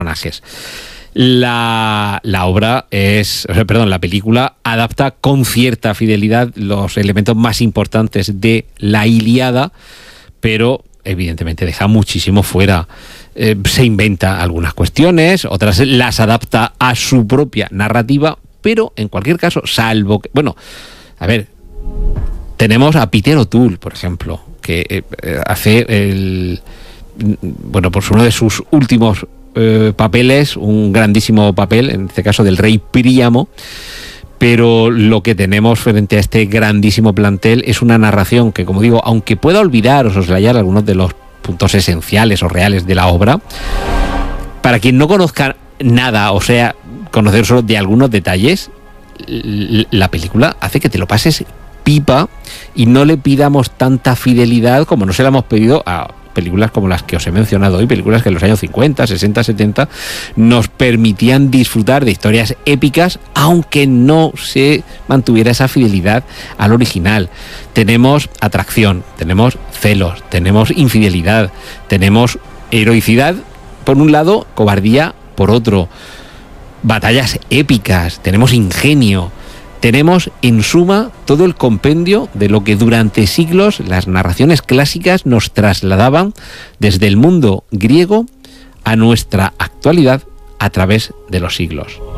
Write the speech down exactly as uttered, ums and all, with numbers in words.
personajes. La, la obra es, o sea, perdón, la película adapta con cierta fidelidad los elementos más importantes de la Ilíada, pero evidentemente deja muchísimo fuera. Eh, se inventa algunas cuestiones, otras las adapta a su propia narrativa, pero en cualquier caso, salvo que, bueno, a ver, tenemos a Peter O'Toole, por ejemplo, que eh, hace el, bueno, pues uno de sus últimos Eh, papeles, un grandísimo papel, en este caso del rey Príamo, pero lo que tenemos frente a este grandísimo plantel es una narración que, como digo, aunque pueda olvidar o soslayar algunos de los puntos esenciales o reales de la obra, para quien no conozca nada, o sea, conocer solo de algunos detalles, la película hace que te lo pases pipa y no le pidamos tanta fidelidad como no se la hemos pedido a películas como las que os he mencionado hoy, películas que en los años cincuenta, sesenta, setenta nos permitían disfrutar de historias épicas, aunque no se mantuviera esa fidelidad al original. Tenemos atracción, tenemos celos, tenemos infidelidad, tenemos heroicidad por un lado, cobardía por otro, batallas épicas, tenemos ingenio. Tenemos, en suma, todo el compendio de lo que durante siglos las narraciones clásicas nos trasladaban desde el mundo griego a nuestra actualidad a través de los siglos.